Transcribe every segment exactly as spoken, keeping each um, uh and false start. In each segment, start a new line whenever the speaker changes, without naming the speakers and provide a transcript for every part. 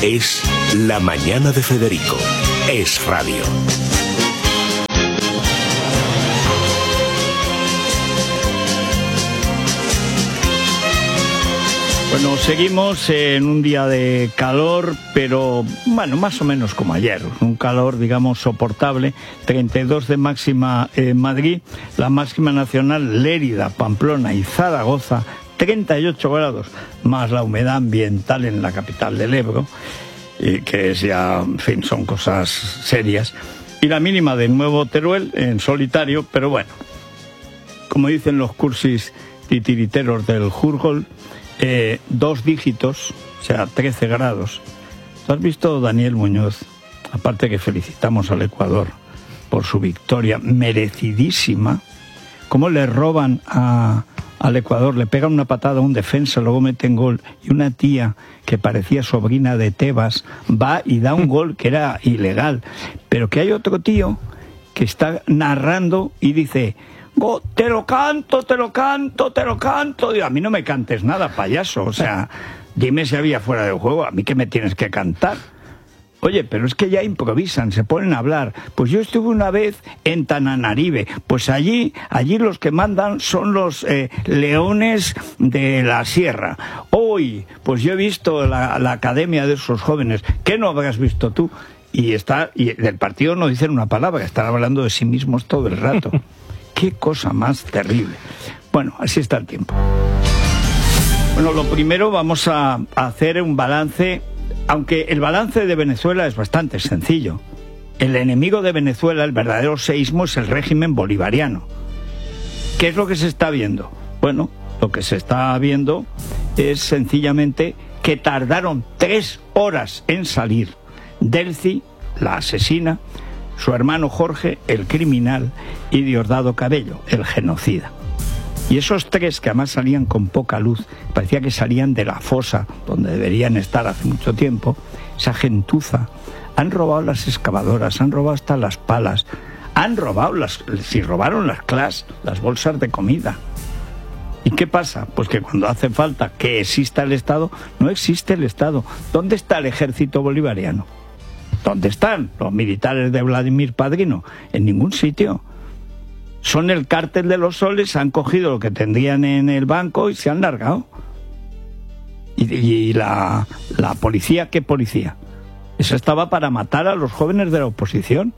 Es La Mañana de Federico. Es radio.
Bueno, seguimos en un día de calor, pero bueno, más o menos como ayer. Un calor, digamos, soportable. treinta y dos de máxima en Madrid, la máxima nacional Lérida, Pamplona y Zaragoza, treinta y ocho grados, más la humedad ambiental en la capital del Ebro, y que es ya, en fin, son cosas serias. Y la mínima de nuevo Teruel, en solitario, pero bueno, como dicen los cursis titiriteros del Jurgol, Eh, dos dígitos, o sea, trece grados. ¿Tú has visto, Daniel Muñoz? Aparte que felicitamos al Ecuador por su victoria merecidísima, cómo le roban a, al Ecuador, le pegan una patada a un defensa, luego meten gol, y una tía que parecía sobrina de Tebas va y da un gol que era ilegal, pero que hay otro tío que está narrando y dice: Oh, te lo canto, te lo canto, te lo canto. Digo, a mí no me cantes nada, payaso. O sea, dime si había fuera de juego. A mí que me tienes que cantar. Oye, pero es que ya improvisan, se ponen a hablar. Pues yo estuve una vez en Tananarive. Pues allí, allí los que mandan son los eh, leones de la sierra. Hoy, pues yo he visto la, la academia de esos jóvenes. ¿Qué no habrás visto tú? Y está, y del partido no dicen una palabra, están hablando de sí mismos todo el rato. Qué cosa más terrible. Bueno, así está el tiempo. Bueno, lo primero vamos a hacer un balance, aunque el balance de Venezuela es bastante sencillo. El enemigo de Venezuela, el verdadero seísmo, es el régimen bolivariano. ¿Qué es lo que se está viendo? Bueno, lo que se está viendo es sencillamente que tardaron tres horas en salir Delcy, la asesina, su hermano Jorge, el criminal, y Diosdado Cabello, el genocida. Y esos tres, que además salían con poca luz, parecía que salían de la fosa, donde deberían estar hace mucho tiempo, esa gentuza, han robado las excavadoras, han robado hasta las palas, han robado las, si robaron las clas, las bolsas de comida. ¿Y qué pasa? Pues que cuando hace falta que exista el Estado, no existe el Estado. ¿Dónde está el ejército bolivariano? ¿Dónde están los militares de Vladimir Padrino? En ningún sitio. Son el cártel de los soles, han cogido lo que tendrían en el banco y se han largado. Y, y la, la policía, ¿qué policía? Esa estaba para matar a los jóvenes de la oposición.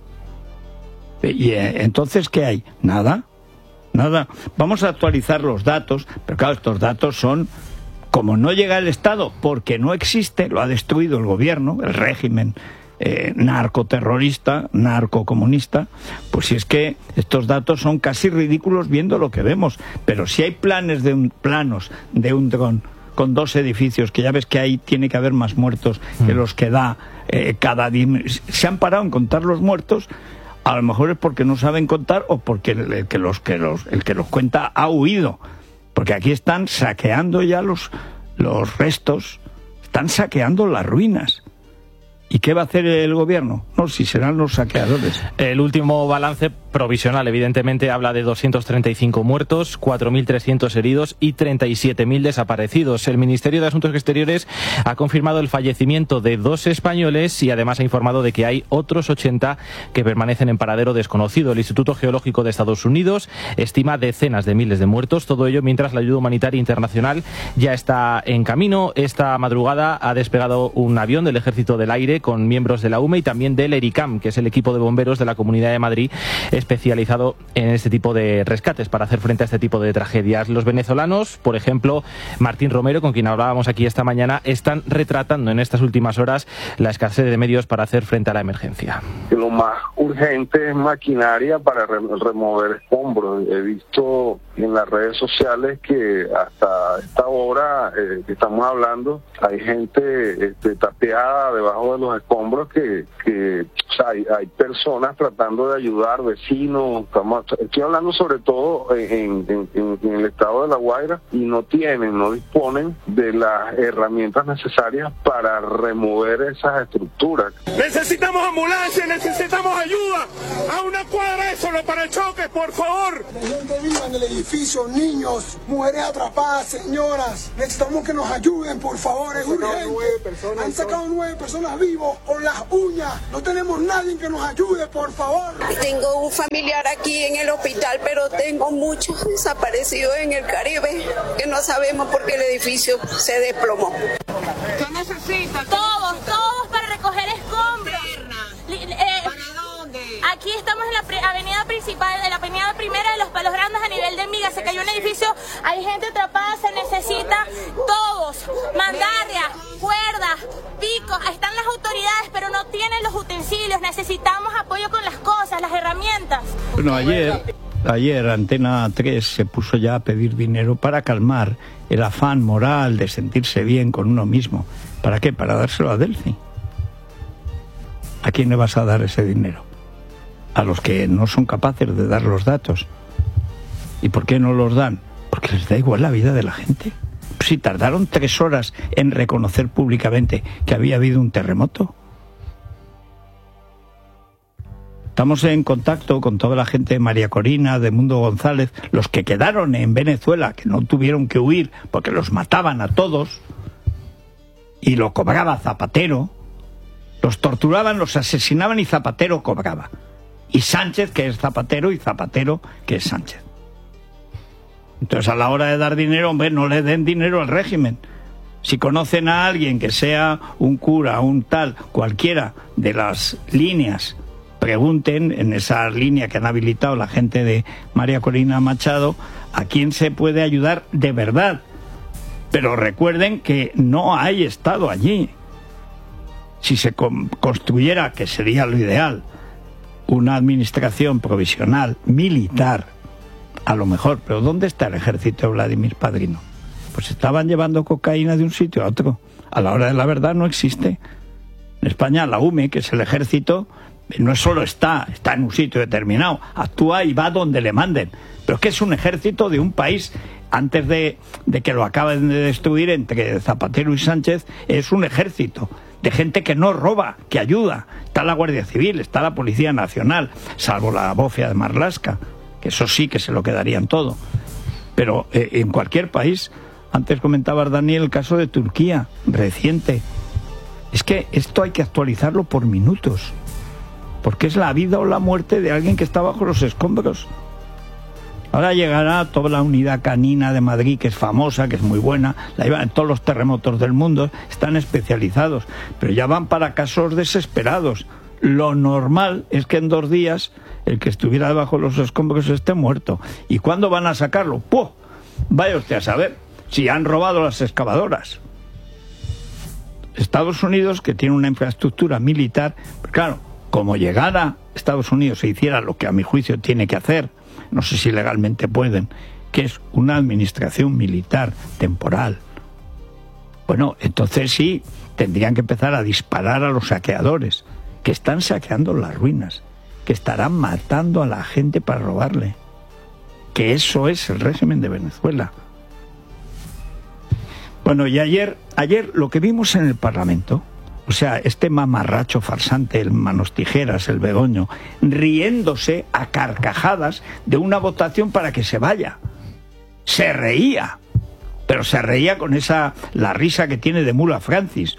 Y eh, entonces, ¿qué hay? Nada, nada. Vamos a actualizar los datos, pero claro, estos datos son... Como no llega el Estado, porque no existe, lo ha destruido el gobierno, el régimen Eh, narcoterrorista, narcocomunista, pues si es que estos datos son casi ridículos viendo lo que vemos. Pero si hay planes de un, planos de un dron con dos edificios, que ya ves que ahí tiene que haber más muertos que los que da eh, cada día, se han parado en contar los muertos. A lo mejor es porque no saben contar o porque el, el, que, los, que los, el que los cuenta ha huido, porque aquí están saqueando ya los, los restos, están saqueando las ruinas. ¿Y qué va a hacer el gobierno? No, si serán los saqueadores.
El último balance provisional, evidentemente, habla de doscientos treinta y cinco muertos, cuatro mil trescientos heridos y treinta y siete mil desaparecidos. El Ministerio de Asuntos Exteriores ha confirmado el fallecimiento de dos españoles y además ha informado de que hay otros ochenta que permanecen en paradero desconocido. El Instituto Geológico de Estados Unidos estima decenas de miles de muertos, todo ello mientras la ayuda humanitaria internacional ya está en camino. Esta madrugada ha despegado un avión del Ejército del Aire con miembros de la U M E y también del ERICAM, que es el equipo de bomberos de la Comunidad de Madrid, especializado en este tipo de rescates para hacer frente a este tipo de tragedias. Los venezolanos, por ejemplo, Martín Romero, con quien hablábamos aquí esta mañana, están retratando en estas últimas horas la escasez de medios para hacer frente a la emergencia.
Lo más urgente es maquinaria para re remover escombros. He visto en las redes sociales que hasta esta hora eh, que estamos hablando hay gente este, tapeada debajo de los escombros que, que O sea, hay, hay personas tratando de ayudar, vecinos, estamos, estoy hablando sobre todo en, en, en, en el estado de La Guaira, y no tienen, no disponen de las herramientas necesarias para remover esas estructuras.
Necesitamos ambulancia, necesitamos ayuda, a una cuadra de solo para choques, por favor.
La gente viva en el edificio, niños, mujeres atrapadas, señoras, necesitamos que nos ayuden, por favor, es urgente. Han sacado nueve personas vivos con las uñas, no tenemos nadie que nos ayude, por favor.
Tengo un familiar aquí en el hospital, pero tengo muchos desaparecidos en el Caribe que no sabemos por qué el edificio se desplomó.
¿Qué necesitan? Todos, todos para recoger escombros. Eh, ¿Para dónde? Aquí estamos en la avenida principal, en la avenida primera de los Palos Grandes a nivel de Miga. Se cayó un edificio, hay gente atrapada, se necesita todos, mandarrias, cuerdas, picos. Están las autoridades, pero no tienen los utensilios. Necesitamos apoyo con las cosas, las herramientas.
Bueno, ayer, ayer Antena tres se puso ya a pedir dinero para calmar el afán moral de sentirse bien con uno mismo. ¿Para qué? Para dárselo a Delphi. ¿A quién le vas a dar ese dinero? A los que no son capaces de dar los datos. ¿Y por qué no los dan? Porque les da igual la vida de la gente. Si tardaron tres horas en reconocer públicamente que había habido un terremoto. Estamos en contacto con toda la gente de María Corina, de Mundo González, los que quedaron en Venezuela, que no tuvieron que huir porque los mataban a todos, y lo cobraba Zapatero. Los torturaban, los asesinaban y Zapatero cobraba. Y Sánchez, que es Zapatero, y Zapatero, que es Sánchez. Entonces, a la hora de dar dinero, hombre, no le den dinero al régimen. Si conocen a alguien que sea un cura, un tal, cualquiera de las líneas, pregunten en esa línea que han habilitado la gente de María Corina Machado, a quién se puede ayudar de verdad. Pero recuerden que no hay Estado allí. Si se construyera, que sería lo ideal, una administración provisional, militar, a lo mejor, pero ¿dónde está el ejército de Vladimir Padrino? Pues estaban llevando cocaína de un sitio a otro. A la hora de la verdad no existe. En España la U M E, que es el ejército, no solo está, está en un sitio determinado, actúa y va donde le manden. Pero es que es un ejército de un país, antes de, de que lo acaben de destruir entre Zapatero y Sánchez, es un ejército de gente que no roba, que ayuda. Está la Guardia Civil, está la Policía Nacional, salvo la bofia de Marlaska, que eso sí que se lo quedarían todo. Pero eh, en cualquier país, antes comentaba Daniel el caso de Turquía, reciente. Es que esto hay que actualizarlo por minutos, porque es la vida o la muerte de alguien que está bajo los escombros. Ahora llegará toda la unidad canina de Madrid, que es famosa, que es muy buena, la llevan en todos los terremotos del mundo, están especializados, pero ya van para casos desesperados. Lo normal es que en dos días el que estuviera debajo de los escombros esté muerto. ¿Y cuándo van a sacarlo? ¡Puh! Vaya usted a saber, si han robado las excavadoras. Estados Unidos, que tiene una infraestructura militar, claro, como llegara Estados Unidos e hiciera lo que a mi juicio tiene que hacer, no sé si legalmente pueden, que es una administración militar temporal. Bueno, entonces sí, tendrían que empezar a disparar a los saqueadores, que están saqueando las ruinas, que estarán matando a la gente para robarle. Que eso es el régimen de Venezuela. Bueno, y ayer, ayer lo que vimos en el Parlamento, o sea, este mamarracho farsante, el Manos Tijeras, el Begoño, riéndose a carcajadas de una votación para que se vaya. Se reía, pero se reía con esa, la risa que tiene de Mula Francis.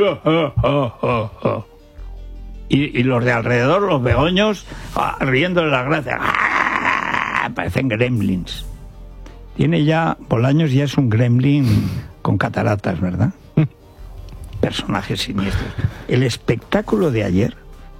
Y, y los de alrededor, los begoños, ah, riéndole las gracias. ¡Ah! Parecen gremlins. Tiene ya, Bolaños ya es un gremlin con cataratas, ¿verdad? Personajes siniestros. El espectáculo de ayer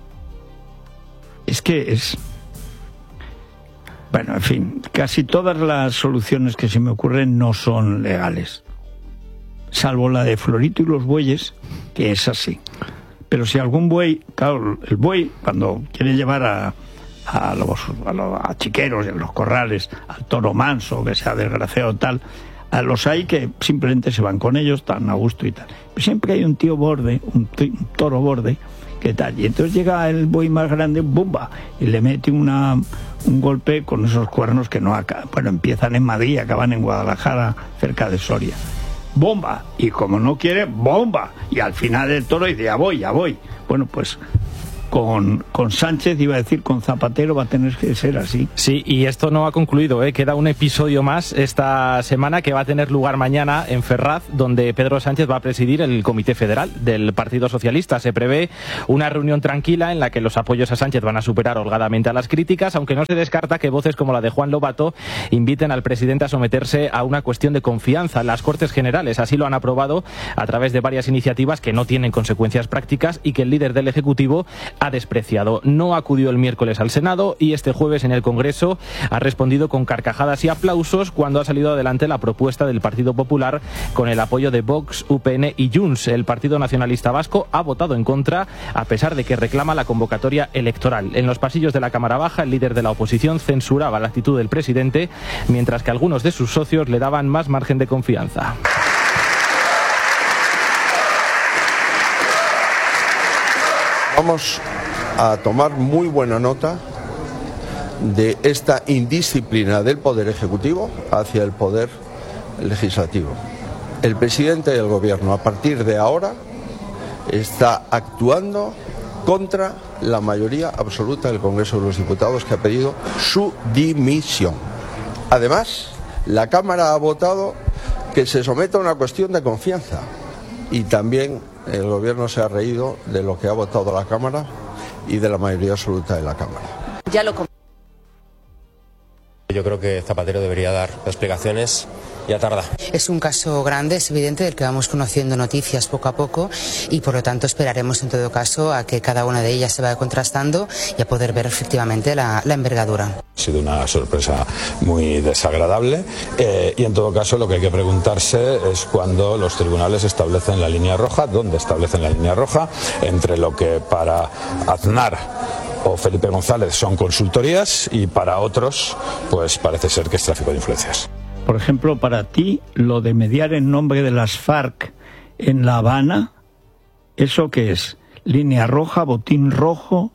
es que es... Bueno, en fin, casi todas las soluciones que se me ocurren no son legales. Salvo la de Florito y los bueyes, que es así. Pero si algún buey, claro, el buey, cuando quiere llevar a, a los a, los, a chiqueros en los corrales, al toro manso, que sea desgraciado tal, a los hay que simplemente se van con ellos, tan a gusto y tal. Pero siempre hay un tío borde, un, un toro borde, ¿qué tal? Y entonces llega el buey más grande, ¡bumba!, y le mete una, un golpe con esos cuernos que no acá. Bueno, empiezan en Madrid, acaban en Guadalajara, cerca de Soria. ¡Bomba! Y como no quiere, ¡bomba! Y al final el toro dice, ya voy, ya voy. Bueno, pues con, con Sánchez, iba a decir, con Zapatero va a tener que ser así.
Sí, y esto no ha concluido, ¿eh? Queda un episodio más esta semana que va a tener lugar mañana en Ferraz, donde Pedro Sánchez va a presidir el Comité Federal del Partido Socialista. Se prevé una reunión tranquila en la que los apoyos a Sánchez van a superar holgadamente a las críticas, aunque no se descarta que voces como la de Juan Lobato inviten al presidente a someterse a una cuestión de confianza. Las Cortes Generales así lo han aprobado a través de varias iniciativas que no tienen consecuencias prácticas y que el líder del Ejecutivo ha despreciado. No acudió el miércoles al Senado y este jueves en el Congreso ha respondido con carcajadas y aplausos cuando ha salido adelante la propuesta del Partido Popular con el apoyo de Vox, U P N y Junts. El Partido Nacionalista Vasco ha votado en contra a pesar de que reclama la convocatoria electoral. En los pasillos de la Cámara Baja, el líder de la oposición censuraba la actitud del presidente, mientras que algunos de sus socios le daban más margen de confianza.
Vamos a tomar muy buena nota de esta indisciplina del Poder Ejecutivo hacia el Poder Legislativo. El presidente del Gobierno, a partir de ahora, está actuando contra la mayoría absoluta del Congreso de los Diputados, que ha pedido su dimisión. Además, la Cámara ha votado que se someta a una cuestión de confianza y también el Gobierno se ha reído de lo que ha votado la Cámara y de la mayoría absoluta de la Cámara.
Ya lo
Yo creo que Zapatero debería dar explicaciones, ya tarda.
Es un caso grande, es evidente, del que vamos conociendo noticias poco a poco y por lo tanto esperaremos en todo caso a que cada una de ellas se vaya contrastando y a poder ver efectivamente la, la envergadura.
Ha sido una sorpresa muy desagradable eh, y en todo caso lo que hay que preguntarse es cuándo los tribunales establecen la línea roja, dónde establecen la línea roja entre lo que para Aznar o Felipe González son consultorías y para otros pues parece ser que es tráfico de influencias.
Por ejemplo, para ti, lo de mediar en nombre de las FARC en La Habana, ¿eso qué es? ¿Línea roja, botín rojo?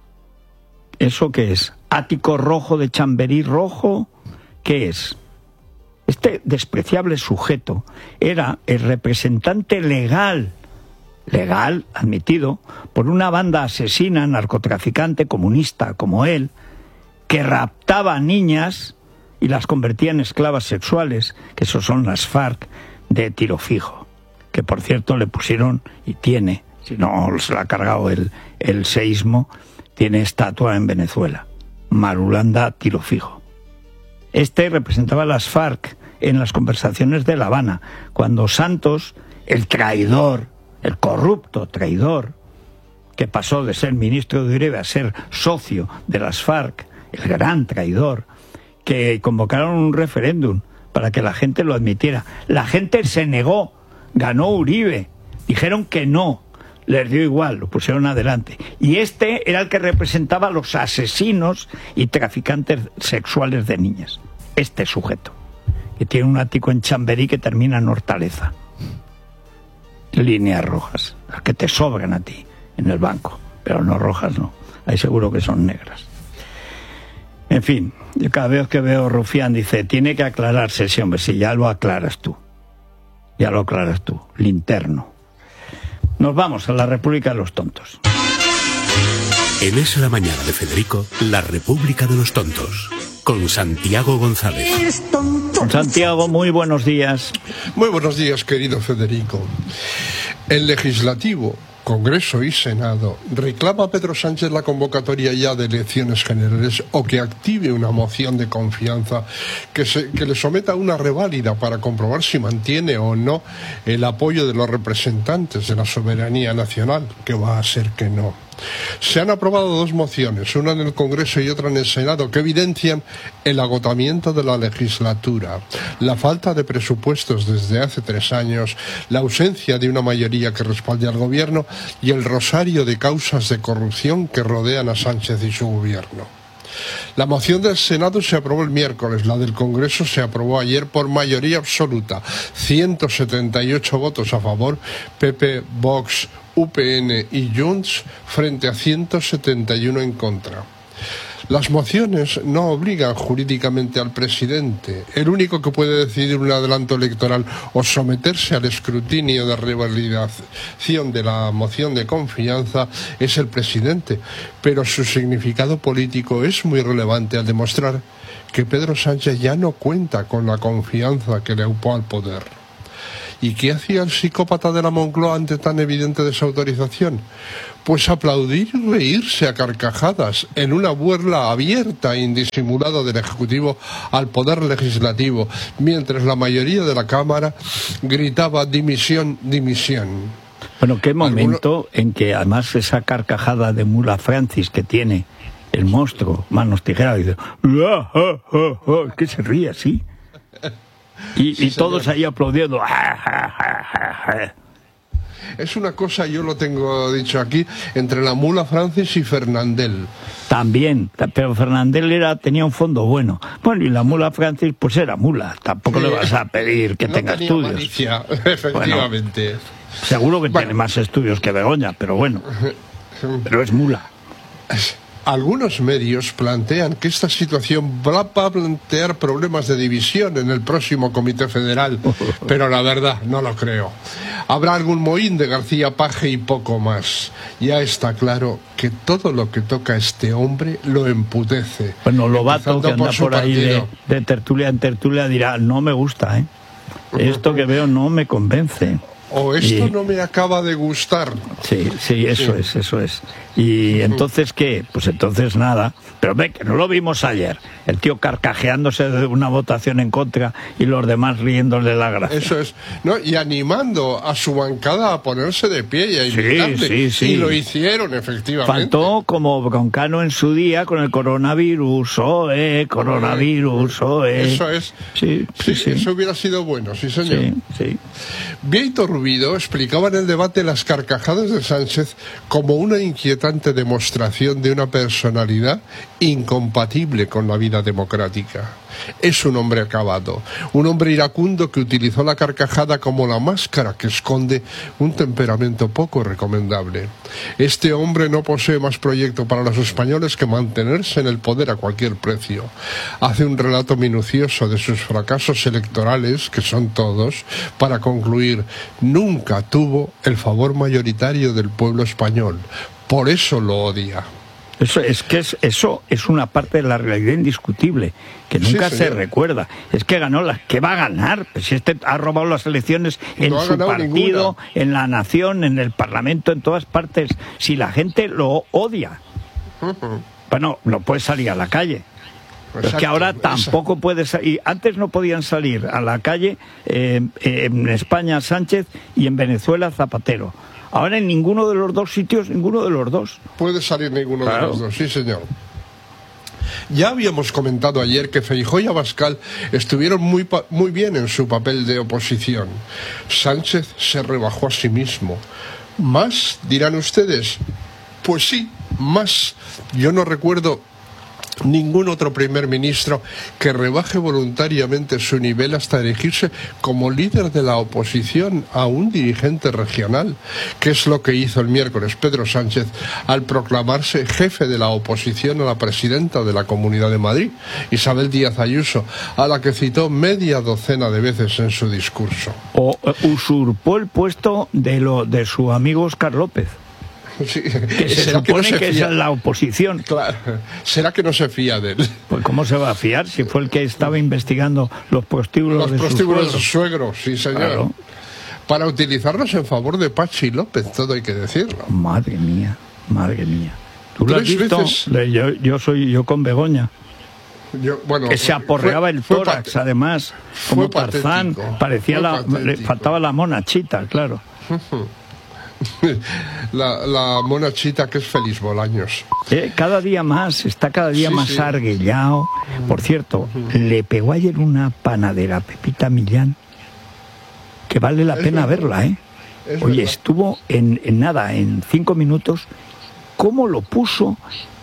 ¿Eso qué es? ¿Ático rojo de Chamberí rojo? ¿Qué es? Este despreciable sujeto era el representante legal, legal, admitido, por una banda asesina, narcotraficante, comunista como él, que raptaba a niñas y las convertía en esclavas sexuales, que eso son las FARC de Tiro Fijo, que por cierto le pusieron, y tiene, si no se la ha cargado el, el seísmo, tiene estatua en Venezuela, Marulanda Tiro Fijo. Este representaba a las FARC en las conversaciones de La Habana, cuando Santos, el traidor, el corrupto traidor, que pasó de ser ministro de Uribe a ser socio de las FARC, el gran traidor, que convocaron un referéndum para que la gente lo admitiera. La gente se negó, ganó Uribe, dijeron que no, les dio igual, lo pusieron adelante. Y este era el que representaba a los asesinos y traficantes sexuales de niñas. Este sujeto, que tiene un ático en Chamberí que termina en Hortaleza. Líneas rojas, las que te sobran a ti en el banco, pero no rojas no, ahí seguro que son negras. En fin, yo cada vez que veo Rufián dice, tiene que aclararse ese hombre, si ya lo aclaras tú, ya lo aclaras tú, linterno. Nos vamos a la República de los Tontos.
En Es la Mañana de Federico, la República de los Tontos, con Santiago González.
Santiago, muy buenos días.
Muy buenos días, querido Federico. El Legislativo, Congreso y Senado reclama a Pedro Sánchez la convocatoria ya de elecciones generales o que active una moción de confianza que, se, que le someta a una reválida para comprobar si mantiene o no el apoyo de los representantes de la soberanía nacional, que va a ser que no. Se han aprobado dos mociones, una en el Congreso y otra en el Senado, que evidencian el agotamiento de la legislatura, la falta de presupuestos desde hace tres años, la ausencia de una mayoría que respalde al gobierno y el rosario de causas de corrupción que rodean a Sánchez y su gobierno. La moción del Senado se aprobó el miércoles, la del Congreso se aprobó ayer por mayoría absoluta, ciento setenta y ocho votos a favor, P P, Vox, U P N y Junts frente a ciento setenta y uno en contra. Las mociones no obligan jurídicamente al presidente. El único que puede decidir un adelanto electoral o someterse al escrutinio de revalidación de la moción de confianza es el presidente, pero su significado político es muy relevante al demostrar que Pedro Sánchez ya no cuenta con la confianza que le aupó al poder. ¿Y qué hacía el psicópata de la Moncloa ante tan evidente desautorización? Pues aplaudir y reírse a carcajadas en una burla abierta e indisimulada del Ejecutivo al Poder Legislativo, mientras la mayoría de la Cámara gritaba dimisión, dimisión.
Bueno, qué momento en que además esa carcajada de Mula Francis que tiene el monstruo, manos tijeras, dice, ¡ah, ah, ah, ah! Que se ríe así. Y, sí, y todos ahí aplaudiendo.
Es una cosa, yo lo tengo dicho aquí, entre la Mula Francis y Fernandel.
También, pero Fernandel era, tenía un fondo bueno. Bueno, y la Mula Francis, pues era mula. Tampoco sí, le vas a pedir que
no
tenga
tenía
estudios.
Malicia, efectivamente.
Bueno, seguro que bueno. tiene más estudios que Begoña, pero bueno. Pero es mula.
Algunos medios plantean que esta situación va a plantear problemas de división en el próximo Comité Federal, pero la verdad no lo creo. Habrá algún mohín de García Paje y poco más. Ya está claro que todo lo que toca a este hombre lo emputece.
Bueno, Lobato, que anda por, por ahí de, de tertulia en tertulia, dirá, no me gusta, ¿eh? Esto que veo no me convence.
O esto y... no me acaba de gustar.
Sí, sí, eso sí. es, eso es. ¿Y entonces qué? Pues entonces nada. Pero ve, que no lo vimos ayer. El tío carcajeándose de una votación en contra y los demás riéndole la gracia.
Eso es. ¿No? Y animando a su bancada a ponerse de pie y a imitarle.
Sí, sí, sí.
Y lo hicieron, efectivamente.
Faltó como Broncano en su día con el coronavirus. ¡Oe, coronavirus! ¡Oe!
Eso es.
Sí, sí,
sí,
sí.
Eso hubiera sido bueno, sí, señor.
Sí, sí.
Vieito Rubido explicaba en el debate las carcajadas de Sánchez como una inquietante demostración de una personalidad incompatible con la vida democrática. Es un hombre acabado, un hombre iracundo que utilizó la carcajada como la máscara que esconde un temperamento poco recomendable. Este hombre no posee más proyecto para los españoles que mantenerse en el poder a cualquier precio. Hace un relato minucioso de sus fracasos electorales, que son todos, para concluir, nunca tuvo el favor mayoritario del pueblo español. Por eso lo odia.
Eso es que es, eso es una parte de la realidad indiscutible, que nunca sí, se recuerda. Es que ganó las que va a ganar. Pues si este ha robado las elecciones en no su partido, ninguna. En la nación, en el Parlamento, en todas partes. Si la gente lo odia, uh-huh. bueno, no puede salir a la calle. Exacto, es que ahora tampoco esa... puede salir. Antes no podían salir a la calle eh, eh, en España Sánchez y en Venezuela Zapatero. Ahora en ninguno de los dos sitios, ninguno de los dos.
Puede salir ninguno claro. de los dos, sí señor. Ya habíamos comentado ayer que Feijóo y Abascal estuvieron muy, muy bien en su papel de oposición. Sánchez se rebajó a sí mismo. ¿Más? Dirán ustedes. Pues sí, más. Yo no recuerdo ningún otro primer ministro que rebaje voluntariamente su nivel hasta erigirse como líder de la oposición a un dirigente regional, que es lo que hizo el miércoles Pedro Sánchez al proclamarse jefe de la oposición a la presidenta de la Comunidad de Madrid, Isabel Díaz Ayuso, a la que citó media docena de veces en su discurso.
O usurpó el puesto de, lo, de su amigo Óscar López.
Sí.
Que se supone que, no se que es la oposición.
Claro. ¿Será que no se fía de él?
Pues ¿cómo se va a fiar si fue el que estaba investigando los prostíbulos
los
de
prostíbulos
su
de su suegro? Sí, señor. Claro. Para utilizarlos en favor de Pachi López, todo hay que decirlo.
Madre mía, madre mía. ¿Tú lo has visto? Veces... Yo, yo soy yo con Begoña.
Yo, bueno,
que se aporreaba fue, el tórax, fue además, como Tarzán, parecía la, le faltaba la monachita, claro.
La, la monachita que es Félix Bolaños.
Eh, cada día más, está cada día sí, más sí. arguellao. Por cierto, uh-huh. le pegó ayer una panadera a Pepita Millán, que vale la es pena verdad. verla, ¿eh? Es Oye, verdad. estuvo en, en nada, en cinco minutos, cómo lo puso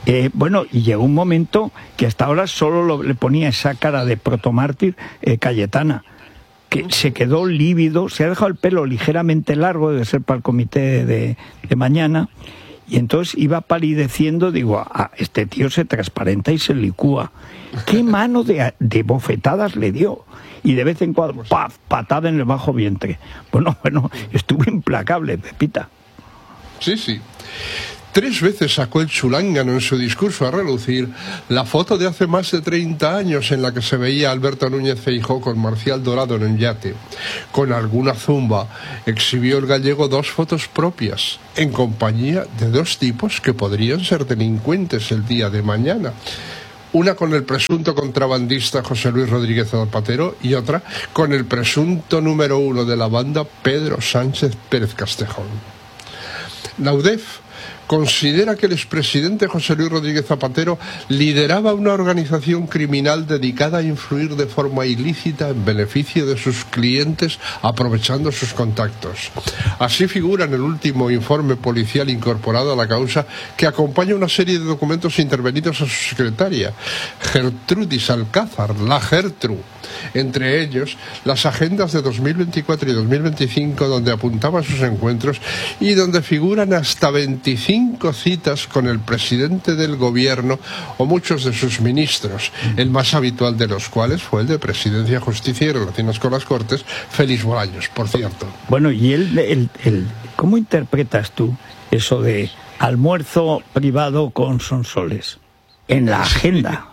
Eh, bueno, y llegó un momento que hasta ahora solo lo, le ponía esa cara de protomártir eh, Cayetana, que se quedó lívido, se ha dejado el pelo ligeramente largo, debe ser para el comité de, de mañana, y entonces iba palideciendo. Digo, ah, este tío se transparenta y se licúa. ¿Qué mano de, de bofetadas le dio? Y de vez en cuando, ¡paf!, patada en el bajo vientre. Bueno, bueno, estuvo implacable, Pepita.
Sí, sí. Tres veces sacó el chulángano en su discurso a relucir la foto de hace más de treinta años en la que se veía a Alberto Núñez Feijóo con Marcial Dorado en un yate. Con alguna zumba exhibió el gallego dos fotos propias, en compañía de dos tipos que podrían ser delincuentes el día de mañana. Una con el presunto contrabandista José Luis Rodríguez Zapatero y otra con el presunto número uno de la banda, Pedro Sánchez Pérez Castejón. La U D E F considera que el expresidente José Luis Rodríguez Zapatero lideraba una organización criminal dedicada a influir de forma ilícita en beneficio de sus clientes, aprovechando sus contactos. Así figura en el último informe policial incorporado a la causa, que acompaña una serie de documentos intervenidos a su secretaria, Gertrudis Alcázar, la Gertru. Entre ellos, las agendas de dos mil veinticuatro y dos mil veinticinco, donde apuntaban sus encuentros y donde figuran hasta veinticinco citas con el presidente del gobierno o muchos de sus ministros, el más habitual de los cuales fue el de Presidencia, Justicia y Relaciones con las Cortes, Félix Bolaños, por cierto.
Bueno, y el, el, el, ¿cómo interpretas tú eso de almuerzo privado con Sonsoles en la agenda?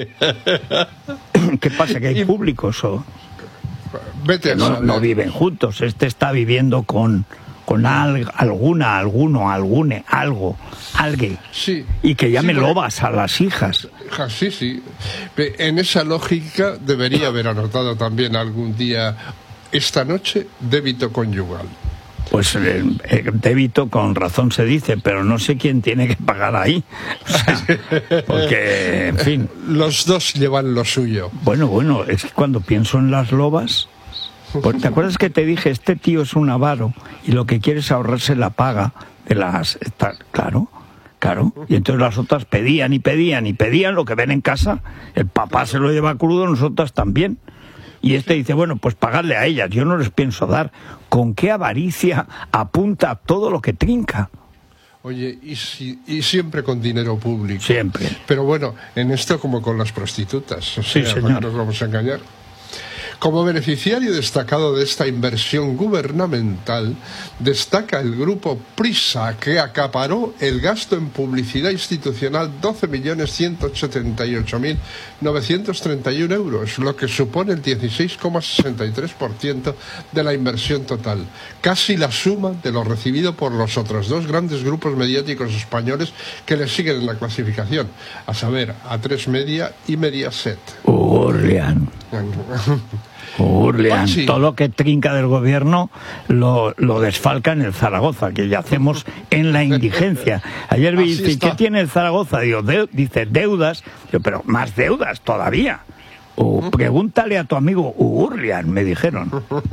¿Qué pasa? ¿Que hay públicos o
Vete
que no, no viven juntos? Este está viviendo con con al, alguna, alguno, algune, algo, alguien.
Sí.
Y que llame
sí,
lobas a las hijas.
Sí, sí. En esa lógica debería haber anotado también algún día, esta noche, débito conyugal.
Pues eh, eh, débito con razón se dice, pero no sé quién tiene que pagar ahí. O sea, porque, en fin.
Los dos llevan lo suyo.
Bueno, bueno, es que cuando pienso en las lobas, pues, ¿te acuerdas que te dije, este tío es un avaro y lo que quiere es ahorrarse la paga de las... Está, claro, claro. Y entonces las otras pedían y pedían y pedían lo que ven en casa. El papá se lo lleva crudo, nosotras también. Y este dice, bueno, pues pagadle a ellas, yo no les pienso dar. ¿Con qué avaricia apunta todo lo que trinca?
Oye, y, si, y siempre con dinero público.
Siempre.
Pero bueno, en esto como con las prostitutas. O sea,
sí, señor.
¿para qué nos vamos a engañar? Como beneficiario destacado de esta inversión gubernamental, destaca el grupo Prisa, que acaparó el gasto en publicidad institucional doce millones ciento setenta y ocho mil novecientos treinta y uno euros, lo que supone el dieciséis coma sesenta y tres por ciento de la inversión total, casi la suma de lo recibido por los otros dos grandes grupos mediáticos españoles que le siguen en la clasificación, a saber, A tres Media y Mediaset.
Urlian. Urlian, todo lo que trinca del gobierno lo, lo desfalca en el Zaragoza, que ya hacemos en la indigencia. Ayer vi, dice, ¿qué tiene el Zaragoza? Digo, de, dice, deudas. Digo, pero más deudas todavía. O pregúntale a tu amigo Urlian, me dijeron.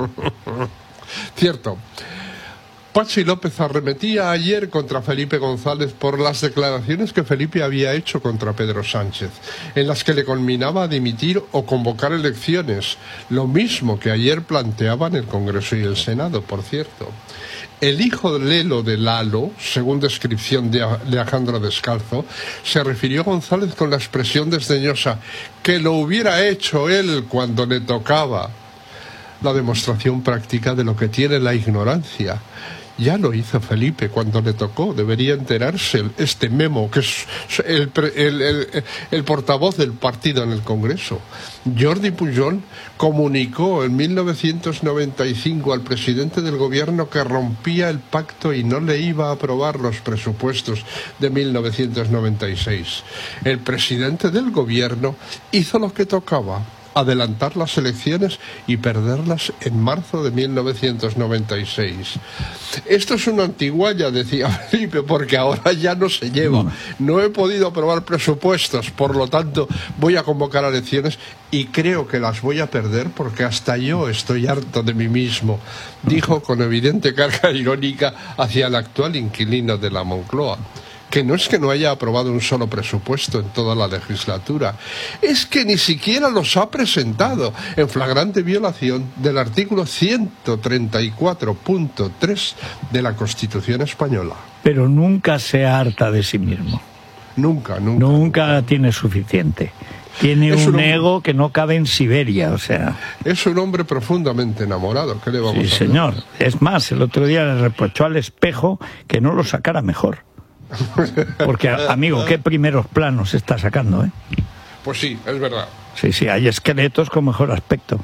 Cierto. Patxi López arremetía ayer contra Felipe González por las declaraciones que Felipe había hecho contra Pedro Sánchez, en las que le conminaba a dimitir o convocar elecciones, lo mismo que ayer planteaban el Congreso y el Senado, por cierto. El hijo de Lelo de Lalo, según descripción de Alejandro Descalzo, se refirió a González con la expresión desdeñosa, que lo hubiera hecho él cuando le tocaba. La demostración práctica de lo que tiene la ignorancia. Ya lo hizo Felipe cuando le tocó. Debería enterarse este memo, que es el, el, el, el portavoz del partido en el Congreso. Jordi Pujol comunicó en mil novecientos noventa y cinco al presidente del gobierno que rompía el pacto y no le iba a aprobar los presupuestos de mil novecientos noventa y seis. El presidente del gobierno hizo lo que tocaba, adelantar las elecciones y perderlas en marzo de mil novecientos noventa y seis. Esto es una antigualla, decía Felipe, porque ahora ya no se lleva. No he podido aprobar presupuestos, por lo tanto voy a convocar elecciones y creo que las voy a perder porque hasta yo estoy harto de mí mismo, dijo con evidente carga irónica hacia el actual inquilino de la Moncloa. que no es que no haya aprobado un solo presupuesto en toda la legislatura, es que ni siquiera los ha presentado, en flagrante violación del artículo ciento treinta y cuatro punto tres de la Constitución española.
Pero nunca se harta de sí mismo.
Nunca, nunca.
Nunca nunca tiene suficiente. Tiene
Es
un
un
ego que no cabe en Siberia, o sea...
Es un hombre profundamente enamorado, ¿qué le vamos
Sí,
a hacer?
señor. Es más, el otro día le reprochó al espejo que no lo sacara mejor. Porque, amigo, qué primeros planos está sacando, ¿eh?
Pues sí, es verdad.
Sí, sí, hay esqueletos con mejor aspecto.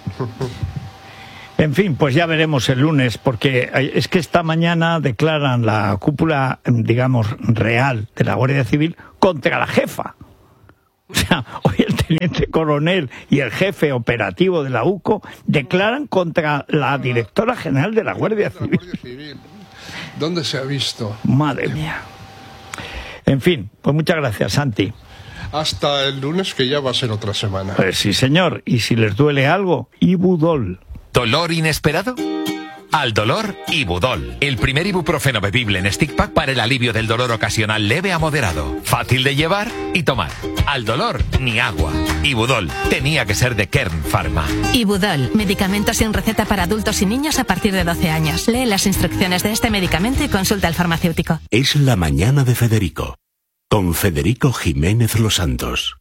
En fin, pues ya veremos el lunes, porque es que esta mañana declaran la cúpula, digamos, real de la Guardia Civil contra la jefa. O sea, hoy el teniente coronel y el jefe operativo de la U C O declaran contra la directora general de la Guardia Civil.
¿Dónde se ha visto?
Madre mía. En fin, pues muchas gracias, Santi.
Hasta el lunes, que ya va a ser otra semana.
Pues sí, señor. Y si les duele algo, Ibudol.
¿Dolor inesperado? Al dolor, Ibudol, el primer ibuprofeno bebible en stick pack para el alivio del dolor ocasional leve a moderado. Fácil de llevar y tomar. Al dolor, ni agua. Ibudol, tenía que ser de Kern Pharma.
Ibudol, medicamento sin receta para adultos y niños a partir de doce años. Lee las instrucciones de este medicamento y consulta al farmacéutico.
Es la mañana de Federico, con Federico Jiménez Los Santos.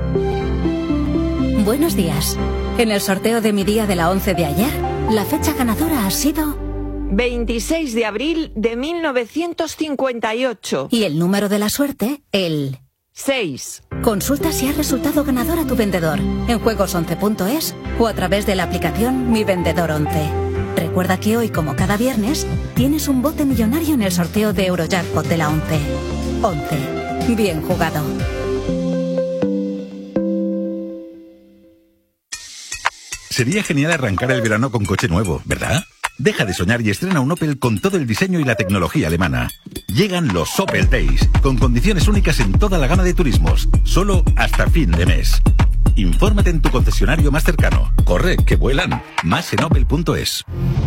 Buenos días. En el sorteo de mi día de la once de ayer, la fecha ganadora ha sido
veintiséis de abril de mil novecientos cincuenta y ocho.
Y el número de la suerte, el
seis.
Consulta si ha resultado ganador a tu vendedor en juegos once punto es o a través de la aplicación Mi Vendedor once. Recuerda que hoy, como cada viernes, tienes un bote millonario en el sorteo de Eurojackpot de la once. once. Bien jugado.
Sería genial arrancar el verano con coche nuevo, ¿verdad? Deja de soñar y estrena un Opel con todo el diseño y la tecnología alemana. Llegan los Opel Days, con condiciones únicas en toda la gama de turismos, solo hasta fin de mes. Infórmate en tu concesionario más cercano. Corre, que vuelan. Más en opel punto es.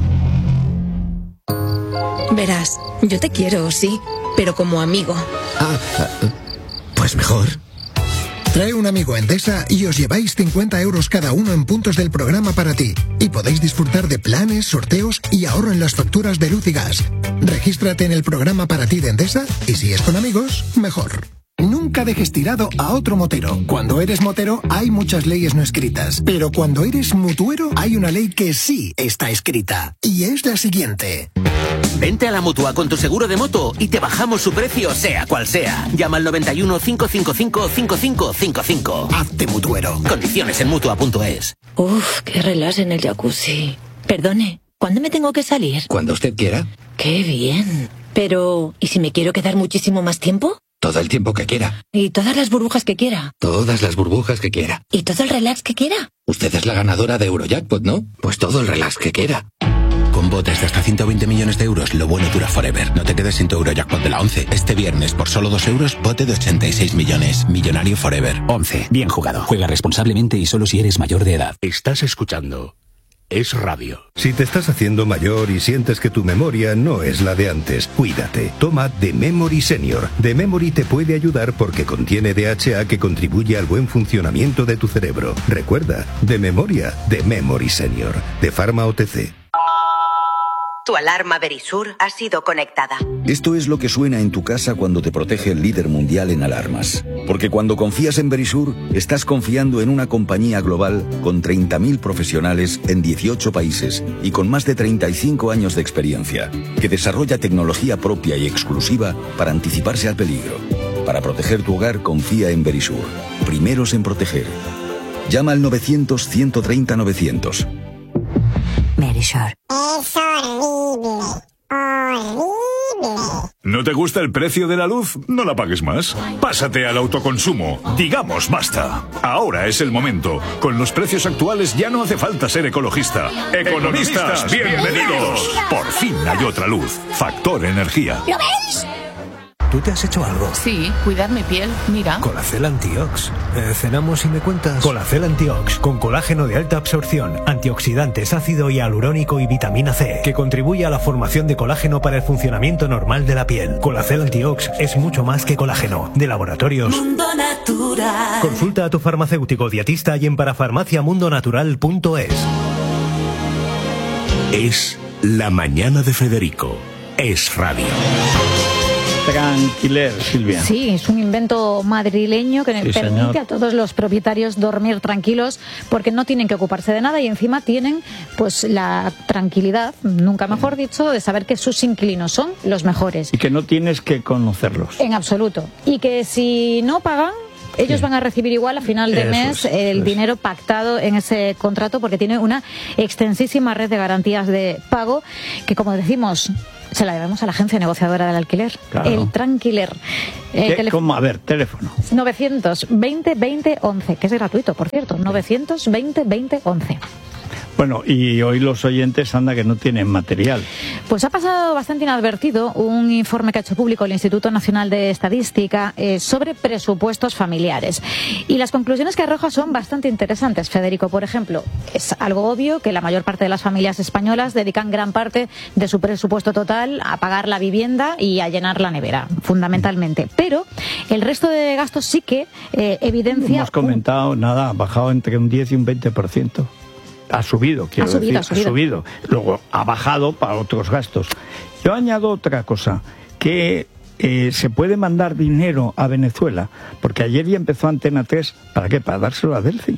Verás, yo te quiero, sí, pero como amigo.
Ah, pues mejor. Trae un amigo a Endesa y os lleváis cincuenta euros cada uno en puntos del programa para ti. Y podéis disfrutar de planes, sorteos y ahorro en las facturas de luz y gas. Regístrate en el programa para ti de Endesa y si es con amigos, mejor. Nunca dejes tirado a otro motero. Cuando eres motero hay muchas leyes no escritas, pero cuando eres mutuero hay una ley que sí está escrita. Y es la siguiente.
Vente a la Mutua con tu seguro de moto y te bajamos su precio sea cual sea. Llama al noventa y uno, cinco cinco cinco, cinco cinco cinco cinco.
Hazte mutuero.
Condiciones en mutua punto es.
Uf, qué relax en el jacuzzi. Perdone, ¿cuándo me tengo que salir?
Cuando usted quiera.
Qué bien. Pero, ¿y si me quiero quedar muchísimo más tiempo?
Todo el tiempo que quiera.
¿Y todas las burbujas que quiera?
Todas las burbujas que quiera.
¿Y todo el relax que quiera?
Usted es la ganadora de Eurojackpot, ¿no? Pues todo el relax que quiera. Con botes de hasta ciento veinte millones de euros, lo bueno dura forever. No te quedes sin tu Eurojackpot de la once. Este viernes, por solo dos euros, bote de ochenta y seis millones. Millonario forever.
once. Bien jugado. Juega responsablemente y solo si eres mayor de edad.
Estás escuchando Es Radio.
Si te estás haciendo mayor y sientes que tu memoria no es la de antes, cuídate. Toma The Memory Senior. The Memory te puede ayudar porque contiene D H A que contribuye al buen funcionamiento de tu cerebro. Recuerda, de memoria, The Memory Senior. De Pharma O T C.
Tu alarma Verisur ha sido conectada.
Esto es lo que suena en tu casa cuando te protege el líder mundial en alarmas. Porque cuando confías en Verisur, estás confiando en una compañía global con treinta mil profesionales en dieciocho países y con más de treinta y cinco años de experiencia, que desarrolla tecnología propia y exclusiva para anticiparse al peligro. Para proteger tu hogar, confía en Verisur. Primeros en proteger. Llama al novecientos, ciento treinta, novecientos.
Verisur.
Es horrible. Horrible.
¿No te gusta el precio de la luz? No la pagues más. Pásate al autoconsumo. Digamos basta. Ahora es el momento. Con los precios actuales ya no hace falta ser ecologista. Economistas, bienvenidos. Por fin hay otra luz. Factor Energía.
¿Lo veis?
¿Tú te has hecho algo?
Sí, cuidar mi piel, mira.
Colacel Antiox. Eh, ¿Cenamos y me cuentas?
Colacel Antiox, con colágeno de alta absorción, antioxidantes, ácido hialurónico y vitamina C, que contribuye a la formación de colágeno para el funcionamiento normal de la piel. Colacel Antiox es mucho más que colágeno. De Laboratorios
Mundo Natural.
Consulta a tu farmacéutico dietista y en parafarmaciamundonatural punto es.
Es La Mañana de Federico. Es radio.
Tranquiler, Silvia.
Sí, es un invento madrileño que
Sí,
permite
señor.
a todos los propietarios dormir tranquilos porque no tienen que ocuparse de nada y encima tienen pues la tranquilidad, nunca mejor dicho, de saber que sus inquilinos son los mejores.
Y que no tienes que conocerlos.
En absoluto. Y que si no pagan, ellos
Sí.
van a recibir igual a final de
Eso
mes
es,
el
eso es.
dinero pactado en ese contrato porque tiene una extensísima red de garantías de pago que, como decimos, se la debemos a la agencia negociadora del alquiler,
Claro.
el Tranquiler. Eh,
¿Qué?
teléfono-
¿Cómo? A ver, teléfono.
novecientos veinte veinte once, que es gratuito, por cierto. novecientos veinte veinte once.
Bueno, y hoy los oyentes anda que no tienen material.
Pues ha pasado bastante inadvertido un informe que ha hecho público el Instituto Nacional de Estadística eh, sobre presupuestos familiares. Y las conclusiones que arroja son bastante interesantes, Federico. Por ejemplo, es algo obvio que la mayor parte de las familias españolas dedican gran parte de su presupuesto total a pagar la vivienda y a llenar la nevera, fundamentalmente. Pero el resto de gastos sí que eh, evidencia...
Hemos comentado, nada, ha bajado entre un diez y un veinte por ciento. Ha subido, quiero
Ha subido,
decir,
ha subido.
Luego ha bajado para otros gastos. Yo añado otra cosa, que eh, se puede mandar dinero a Venezuela, porque ayer ya empezó Antena tres, ¿para qué? Para dárselo a Delphi.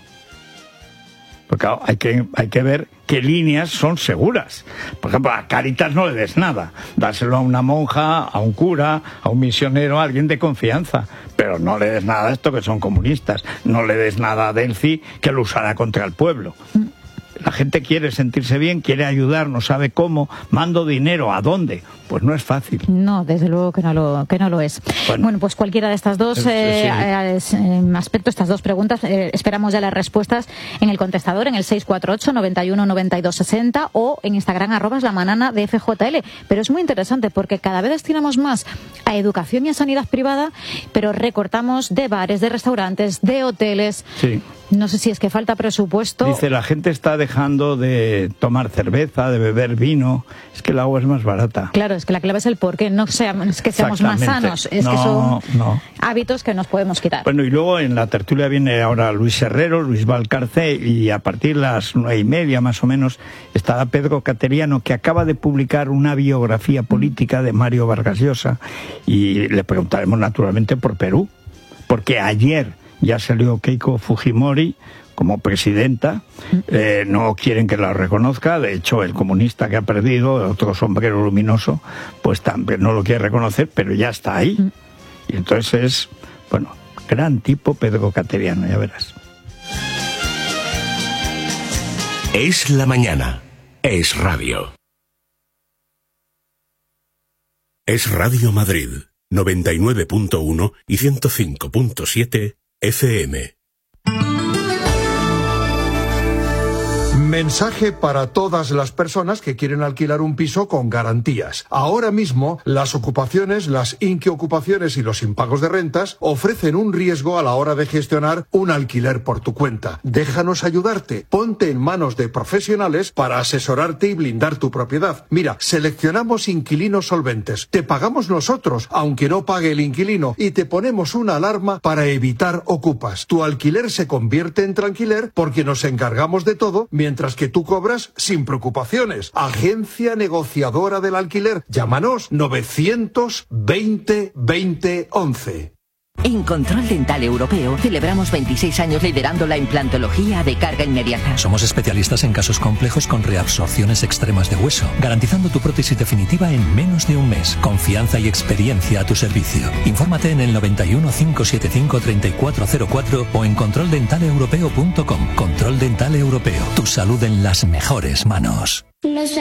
Porque claro, hay que, hay que ver qué líneas son seguras. Por ejemplo, a Cáritas no le des nada. Dárselo a una monja, a un cura, a un misionero, a alguien de confianza. Pero no le des nada a esto que son comunistas. No le des nada a Delphi que lo usará contra el pueblo. La gente quiere sentirse bien, quiere ayudar, no sabe cómo. Mando dinero, ¿a dónde? Pues no es fácil.
No, desde luego que no lo, que no lo es. Bueno, bueno pues cualquiera de estas dos
Sí,
eh,
sí.
eh, aspectos, estas dos preguntas, eh, esperamos ya las respuestas en el contestador, en el seis cuatro ocho, noventa y uno, noventa y dos sesenta o en Instagram, arrobas la manana de F J L. Pero es muy interesante porque cada vez destinamos más a educación y a sanidad privada, pero recortamos de bares, de restaurantes, de hoteles.
Sí.
No sé si es que falta presupuesto.
Dice, la gente está dejando de tomar cerveza, de beber vino. Es que el agua es más barata.
Claro, es que la clave es el por qué. No sea- es que seamos más
Exactamente.
sanos, es
No,
que son
no.
hábitos que nos podemos quitar.
Bueno, y luego en la tertulia viene ahora Luis Herrero, Luis Valcarce, y a partir de las nueve y media más o menos estará Pedro Cateriano, que acaba de publicar una biografía política de Mario Vargas Llosa, y le preguntaremos naturalmente por Perú, porque ayer ya salió Keiko Fujimori como presidenta, eh, no quieren que la reconozca, de hecho el comunista que ha perdido, otro sombrero luminoso, pues también no lo quiere reconocer, pero ya está ahí. Y entonces es, bueno, gran tipo Pedro Cateriano, ya verás.
Es la mañana. Es radio. Es Radio Madrid, noventa y nueve punto uno y ciento cinco punto siete F M.
Mensaje para todas las personas que quieren alquilar un piso con garantías. Ahora mismo, las ocupaciones, las inquiocupaciones y los impagos de rentas ofrecen un riesgo a la hora de gestionar un alquiler por tu cuenta. Déjanos ayudarte. Ponte en manos de profesionales para asesorarte y blindar tu propiedad. Mira, seleccionamos inquilinos solventes. Te pagamos nosotros, aunque no pague el inquilino, y te ponemos una alarma para evitar ocupas. Tu alquiler se convierte en tranquiler porque nos encargamos de todo, mientras que tú cobras sin preocupaciones. Agencia negociadora del alquiler. Llámanos novecientos veinte veinte once.
En Control Dental Europeo celebramos veintiséis años liderando la implantología de carga inmediata.
Somos especialistas en casos complejos con reabsorciones extremas de hueso, garantizando tu prótesis definitiva en menos de un mes. Confianza y experiencia a tu servicio. Infórmate en el noventa y uno, cinco setenta y cinco, treinta y cuatro cero cuatro o en control dental europeo punto com. Control Dental Europeo. Tu salud en las mejores manos.
Los